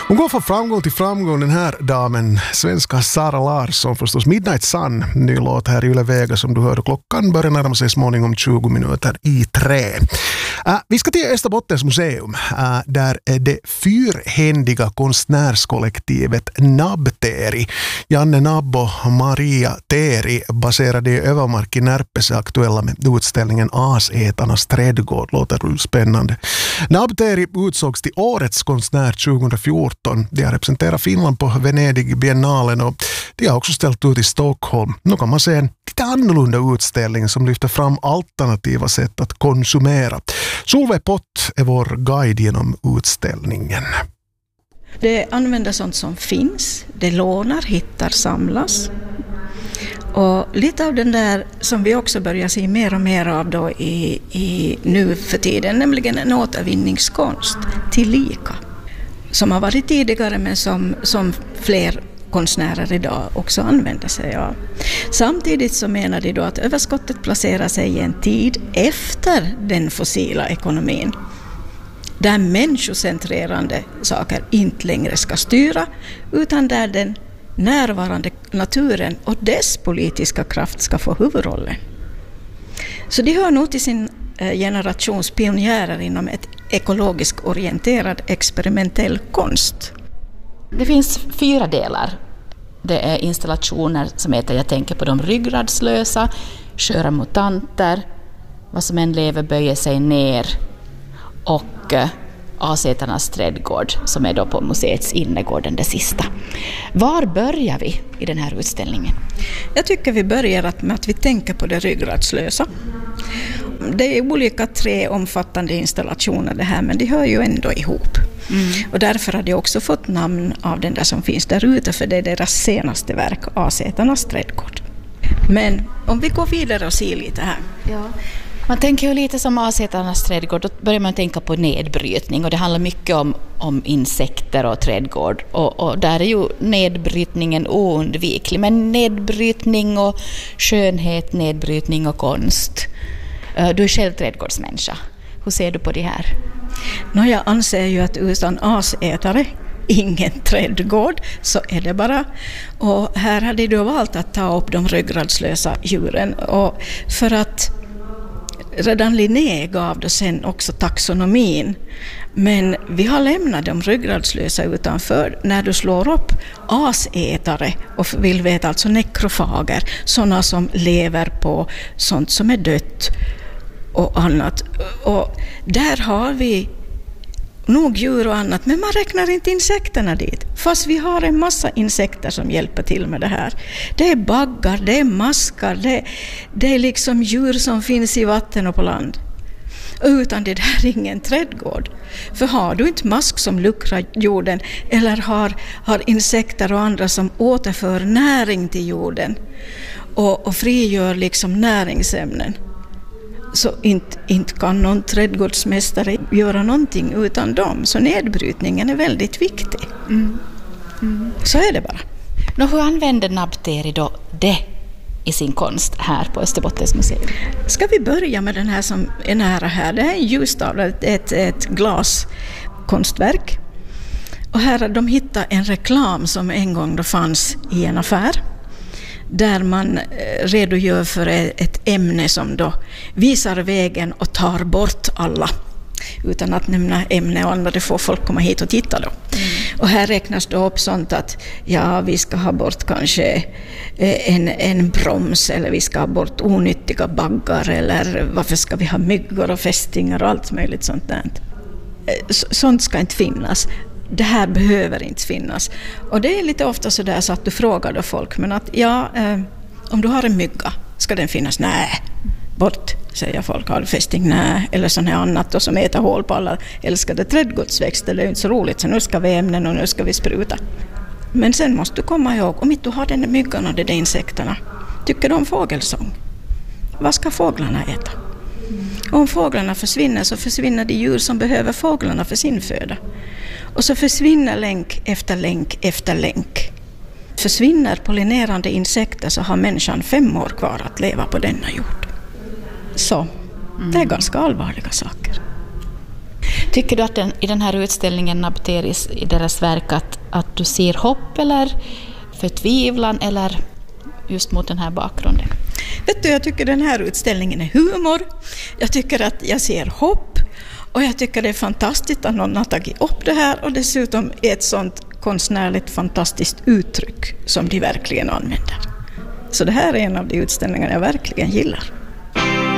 Hon går från framgång till framgång, den här damen, svenska Sara Larsson förstås. Midnight Sun, ny låt här i Yle Vega som du hörde. Klockan börjar närma sig småningom 20 minuter i 3. Vi ska till Österbottens museum där det fyrhändiga konstnärskollektivet Nabbteri, Janne Nabb och Maria Teri, baserade i Övermark i Närpes, är aktuella med utställningen Asätarnas trädgård. Låter spännande. Nabbteri utsågs till årets konstnär 2014. De har representerat Finland på Venedig Biennalen och de har också ställt ut i Stockholm. Nu kan man se en lite annorlunda utställning som lyfter fram alternativa sätt att konsumera. Solveig Pott är vår guide genom utställningen. Det använder sånt som finns, det lånar, hittar, samlas. Och lite av den där som vi också börjar se mer och mer av då i nu för tiden, nämligen en återvinningskonst tillika. Som har varit tidigare men som fler konstnärer idag också använder sig av. Samtidigt så menar de då att överskottet placerar sig i en tid efter den fossila ekonomin, där människocentrerande saker inte längre ska styra, utan där den närvarande naturen och dess politiska kraft ska få huvudrollen. Så de hör nog till sin generations pionjärer inom ett ekologiskt orienterad experimentell konst. Det finns 4 delar. Det är installationer som heter Jag tänker på de ryggradslösa, Sköra mutanter, Vad som än lever böjer sig ner och Asätarnas trädgård som är då på museets innergården, det sista. Var börjar vi i den här utställningen? Jag tycker vi börjar med att vi tänker på det ryggradslösa. Det är olika 3 omfattande installationer det här, men de hör ju ändå ihop. Och därför har de också fått namn av den där som finns där ute, för det är deras senaste verk, Asätarnas trädgård. Men om vi går vidare och ser lite här. Ja. Man tänker ju lite som Asätarnas trädgård, då börjar man tänka på nedbrytning, och det handlar mycket om insekter och trädgård, och där är ju nedbrytningen oundviklig, men nedbrytning och skönhet, nedbrytning och konst. Du är själv trädgårdsmänniska. Hur ser du på det här? Jag anser ju att utan asätare ingen trädgård, så är det bara. Och här hade du valt att ta upp de ryggradslösa djuren, och för att redan Linné gav det sen också taxonomin, men vi har lämnat de ryggradslösa utanför. När du slår upp asätare och vill veta, alltså nekrofager, sådana som lever på sånt som är dött och annat, och där har vi nog djur och annat, men man räknar inte insekterna dit, fast vi har en massa insekter som hjälper till med det här. Det är baggar, det är maskar, det är liksom djur som finns i vatten och på land. Utan det där är ingen trädgård. För har du inte mask som luckrar jorden, eller har insekter och andra som återför näring till jorden och frigör liksom näringsämnen, så inte kan någon trädgårdsmästare göra någonting utan dem. Så nedbrytningen är väldigt viktig. Så är det bara. Hur använder Nabbteri då det i sin konst här på Österbottens museum? Ska vi börja med den här som är nära här. Det är just av ett glaskonstverk. Och här har de hittat en reklam som en gång då fanns i en affär, där man redogör för ett ämne som då visar vägen och tar bort alla. Utan att nämna ämne och andra, det får folk komma hit och titta då. Och här räknas då upp sånt att vi ska ha bort kanske en broms, eller vi ska ha bort onyttiga baggar, eller varför ska vi ha myggor och fästingar och allt möjligt sånt där. Sånt ska inte finnas. Det här behöver inte finnas. Och det är lite ofta så där så att du frågar då folk, men att om du har en mygga, ska den finnas? Nej, bort, säger folk. Har du fästing? Nej. Eller sånt här annat då, som äter hål på alla älskade trädgårdsväxter. Det är inte så roligt, så nu ska vi ämnen och nu ska vi spruta. Men sen måste du komma ihåg, om inte du har den där myggan och de där insekterna, tycker du om fågelsång? Vad ska fåglarna äta? Om fåglarna försvinner, så försvinner de djur som behöver fåglarna för sin föda. Och så försvinner länk efter länk efter länk. Försvinner pollinerande insekter, så har människan 5 år kvar att leva på denna jord. Så det är ganska allvarliga saker. Tycker du att i den här utställningen Napteris, i deras verk, att du ser hopp eller förtvivlan eller just mot den här bakgrunden? Vet du, jag tycker den här utställningen är humor. Jag tycker att jag ser hopp. Och jag tycker det är fantastiskt att någon har tagit upp det här. Och dessutom ett sånt konstnärligt fantastiskt uttryck som de verkligen använder. Så det här är en av de utställningar jag verkligen gillar.